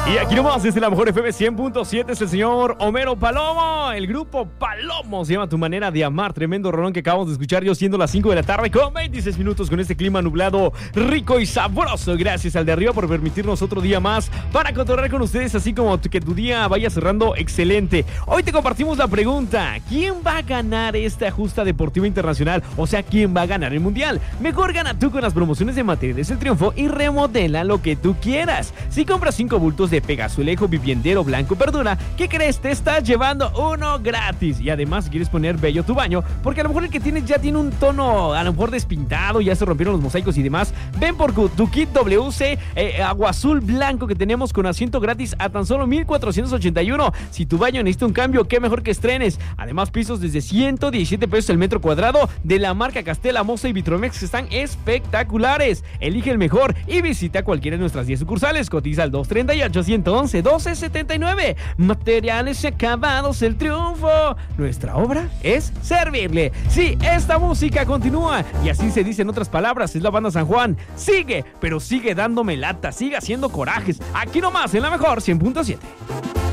Y aquí nomás desde la mejor FM 100.7 es el señor Homero Palomo. El grupo Palomo se llama Tu Manera de Amar. Tremendo rolón que acabamos de escuchar yo siendo las 5 de la tarde con 26 minutos con este clima nublado, rico y sabroso. Gracias al de arriba por permitirnos otro día más para cotorrear con ustedes, así como que tu día vaya cerrando excelente. Hoy te compartimos la pregunta: ¿quién va a ganar esta justa deportiva internacional? O sea, ¿quién va a ganar el mundial? Mejor gana tú con las promociones de Materiales El Triunfo y remodela lo que tú quieras. Si compras 5 bultos de Pegazulejo, Viviendero, Blanco, Verdura, ¿qué crees? Te estás llevando uno gratis. Y además, si quieres poner bello tu baño, porque a lo mejor el que tienes ya tiene un tono a lo mejor despintado, ya se rompieron los mosaicos y demás, ven por tu kit WC agua azul blanco que tenemos con asiento gratis a tan solo 1,481. Si tu baño necesita un cambio, qué mejor que estrenes. Además, pisos desde 117 pesos el metro cuadrado de la marca Castela, Moza y Vitromex, que están espectaculares. Elige el mejor y visita cualquiera de nuestras 10 sucursales. Cotiza al 238-111-1279. Materiales Acabados El Triunfo. Nuestra obra es servirle. Sí, esta música continúa y así se dice en otras palabras, es la banda San Juan. Sigue, pero sigue dándome lata, sigue haciendo corajes. Aquí nomás en la mejor 100.7.